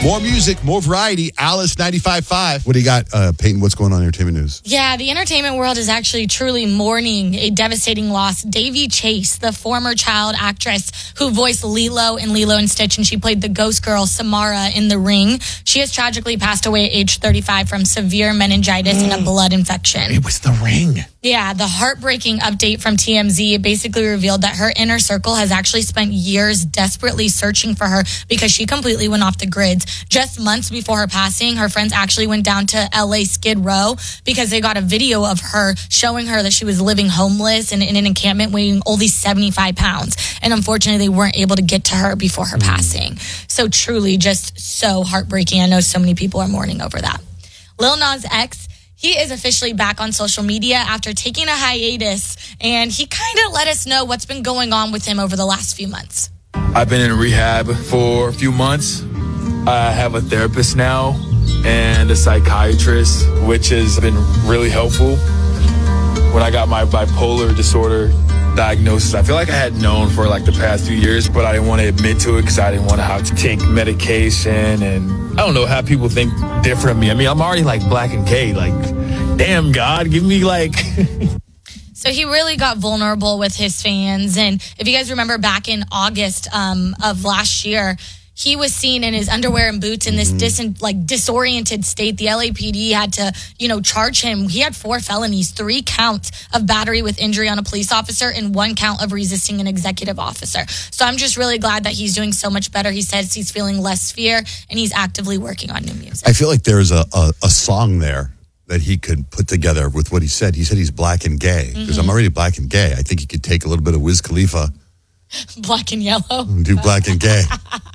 More music, more variety. Alice 95.5. What do you got, Peyton? What's going on in entertainment news? Yeah, the entertainment world is actually truly mourning a devastating loss. Davy Chase, the former child actress who voiced Lilo in Lilo and Stitch, and she played the ghost girl Samara in The Ring. She has tragically passed away at age 35 from severe meningitis and a blood infection. It was The Ring. Yeah, the heartbreaking update from TMZ basically revealed that her inner circle has actually spent years desperately searching for her because she completely went off the grids. Just months before her passing, her friends actually went down to LA Skid Row because they got a video of her showing her that she was living homeless and in an encampment weighing only 75 pounds. And unfortunately, they weren't able to get to her before her passing. So truly just so heartbreaking. I know so many people are mourning over that. Lil Nas X, he is officially back on social media after taking a hiatus, and he kind of let us know what's been going on with him over the last few months. I've been in rehab for a few months. I have a therapist now and a psychiatrist, which has been really helpful. When I got my bipolar disorder diagnosis, I feel like I had known for like the past few years, but I didn't want to admit to it because I didn't want to have to take medication, and I don't know, have people think different of me. I mean, I'm already like black and gay. Like, damn, God, give me like... So he really got vulnerable with his fans. And if you guys remember back in August of last year, he was seen in his underwear and boots in this disoriented state. The LAPD had to, charge him. He had 4 felonies, 3 counts of battery with injury on a police officer and 1 count of resisting an executive officer. So I'm just really glad that he's doing so much better. He says he's feeling less fear and he's actively working on new music. I feel like there's a song there that he could put together with what he said. He said he's black and gay because I'm already black and gay. I think he could take a little bit of Wiz Khalifa. Black and yellow. Do black and gay.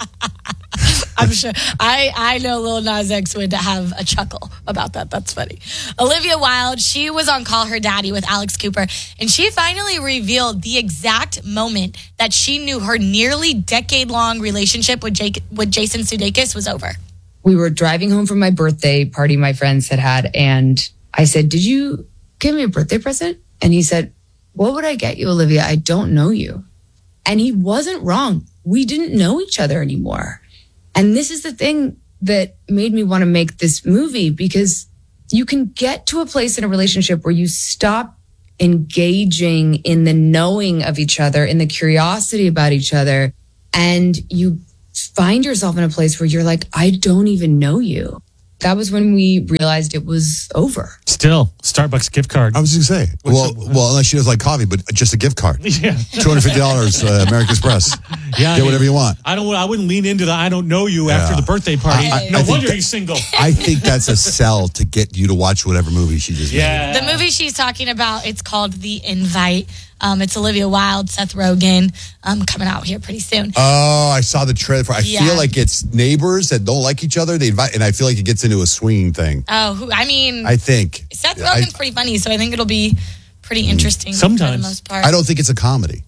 I'm sure. I know Lil Nas X would have a chuckle about that. That's funny. Olivia Wilde, she was on Call Her Daddy with Alex Cooper, and she finally revealed the exact moment that she knew her nearly decade-long relationship with Jason Sudeikis was over. We were driving home from my birthday party my friends had, and I said, "Did you give me a birthday present?" And he said, "What would I get you, Olivia? I don't know you." And he wasn't wrong. We didn't know each other anymore. And this is the thing that made me want to make this movie, because you can get to a place in a relationship where you stop engaging in the knowing of each other, in the curiosity about each other, and you find yourself in a place where you're like, I don't even know you. That was when we realized it was over. Still, Starbucks gift card. I was going to say, well, unless she does like coffee, but just a gift card. Yeah. $250, American Express. Yeah, get whatever you want. I wouldn't lean into the I don't know you after the birthday party. No wonder he's single. I think that's a sell to get you to watch whatever movie she just made. The movie she's talking about, it's called The Invite. It's Olivia Wilde, Seth Rogen, coming out here pretty soon. Oh, I saw the trailer. I feel like it's neighbors that don't like each other. They invite, and I feel like it gets into a swinging thing. Oh, I think Seth Rogen's pretty funny, so I think it'll be pretty interesting. Sometimes, for the most part. I don't think it's a comedy.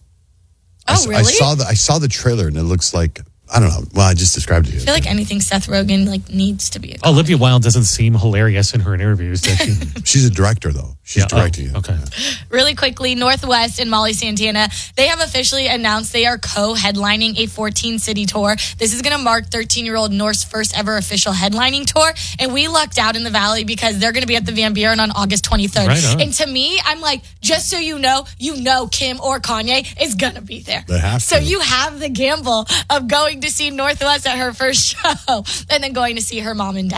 Oh, really? I saw the trailer, and it looks like, I don't know. Well, I just described it to you. I feel like anything Seth Rogen needs to be a comedy. Olivia Wilde doesn't seem hilarious in her interviews, does she? She's a director, though. She's directing it. Okay. Really quickly, Northwest and Molly Santana, they have officially announced they are co-headlining a 14-city tour. This is going to mark 13-year-old North's first ever official headlining tour, and we lucked out in the Valley because they're going to be at the Van Buren on August 23rd. Right on. And to me, I'm like, just so you know Kim or Kanye is going to be there. They have to. So you have the gamble of going to see Northwest at her first show and then going to see her mom and dad.